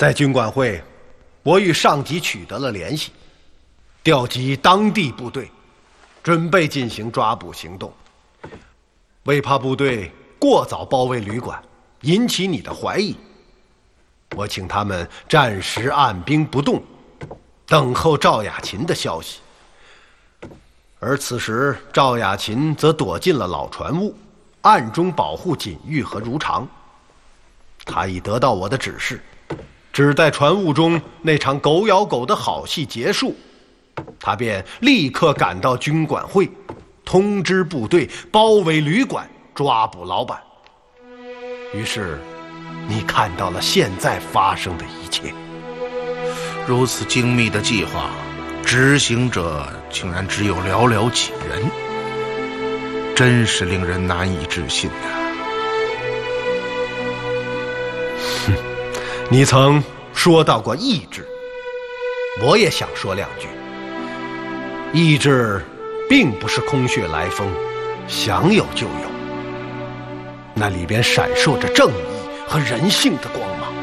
在军管会，我与上级取得了联系，调集当地部队，准备进行抓捕行动。为怕部队过早包围旅馆，引起你的怀疑，我请他们暂时按兵不动，等候赵雅琴的消息。而此时赵雅琴则躲进了老船坞，暗中保护锦玉和如常。他已得到我的指示，只待船坞中那场狗咬狗的好戏结束，他便立刻赶到军管会，通知部队包围旅馆，抓捕老板。于是你看到了现在发生的一切。 如此精密的计划，执行者竟然只有寥寥几人，真是令人难以置信啊。 你曾说到过意志，我也想说两句。意志并不是空穴来风，想有就有，那里边闪烁着正义和人性的光芒。